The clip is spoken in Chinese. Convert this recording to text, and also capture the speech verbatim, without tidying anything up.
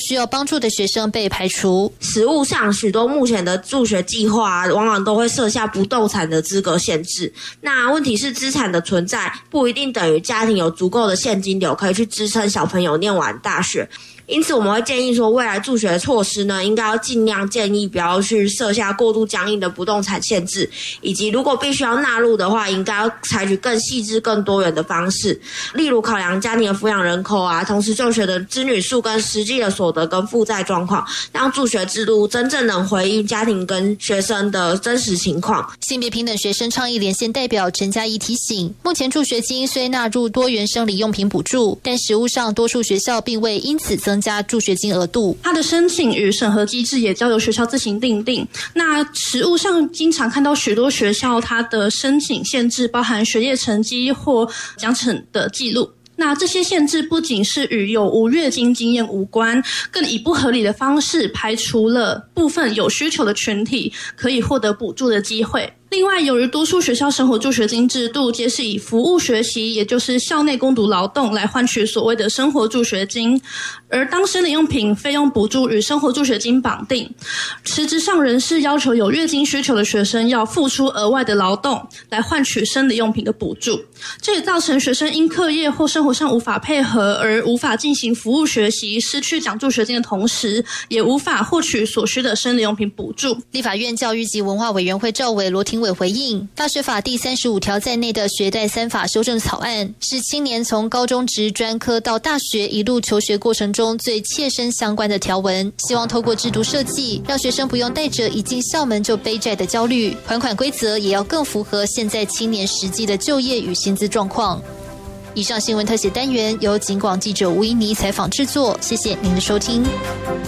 需要帮助的学生被排除。 实务上，许多目前的助学计划、啊、往往都会设下不动产的资格限制。那问题是，资产的存在不一定等于家庭有足够的现金流可以去支撑小朋友念完大学。因此我们会建议说，未来助学的措施呢，应该要尽量建议不要去设下过度僵硬的不动产限制，以及如果必须要纳入的话，应该要采取更细致更多元的方式，例如考量家庭的抚养人口啊，同时就学的子女数跟实际的所得跟负债状况，让助学制度真正能回应家庭跟学生的真实情况。 性别平等学生倡议连线代表陈嘉怡提醒，目前助学金虽纳入多元生理用品补助，但实务上多数学校并未因此增加助学金额度， 它的申请与审核机制也交由学校自行订定。那实务上经常看到许多学校它的申请限制包含学业成绩或奖惩的记录。那这些限制不仅是与有无月经经验无关，更以不合理的方式排除了部分有需求的群体可以获得补助的机会。另外，由于多数学校生活助学金制度皆是以服务学习，也就是校内工读劳动来换取所谓的生活助学金，而当生理用品费用补助与生活助学金绑定，实质上仍是要求有月经需求的学生要付出额外的劳动来换取生理用品的补助，这也造成学生因课业或生活上无法配合而无法进行服务学习，失去奖助学金的同时，也无法获取所需的生理用品补助。 立法院教育及文化委员会召委罗廷伟回应，大学法第三十五条在内的学贷三法修正草案，是青年从高中职专科到大学一路求学过程中最切身相关的条文，希望透过制度设计，让学生不用带着一进校门就背债的焦虑，还款规则也要更符合现在青年实际的就业与薪资状况。以上新闻特写单元由警广记者吴怡妮采访制作，谢谢您的收听。